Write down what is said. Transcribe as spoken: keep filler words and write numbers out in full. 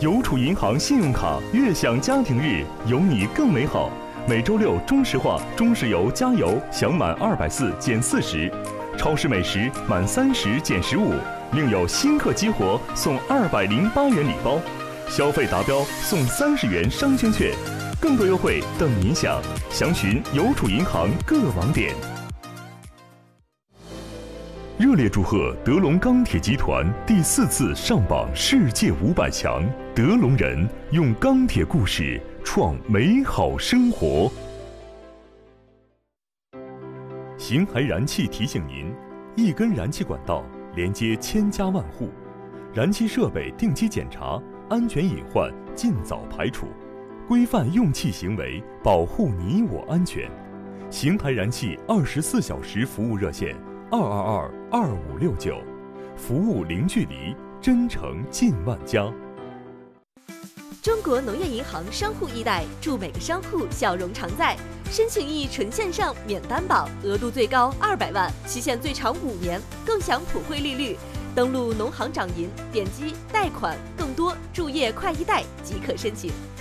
邮储银行信用卡悦享家庭日，有你更美好。每周六中石化、中石油加油享满二百四减四十，超市美食满三十减十五，另有新客激活送二百零八元礼包，消费达标送三十元商圈券，更多优惠等您享。详询邮储银行各网点。热烈祝贺德龙钢铁集团第四次上榜世界五百强，德龙人用钢铁故事创美好生活。邢台燃气提醒您，一根燃气管道连接千家万户，燃气设备定期检查，安全隐患尽早排除，规范用气行为，保护你我安全。邢台燃气二十四小时服务热线二二二二五六九，服务零距离，真诚近万家。 中国农业银行商户易贷，祝每个商户笑容常在。申请易纯线上免担保，额度最高二百万，期限最长五年，更享普惠利率。登录农行掌银，点击贷款，更多注页快易贷即可申请。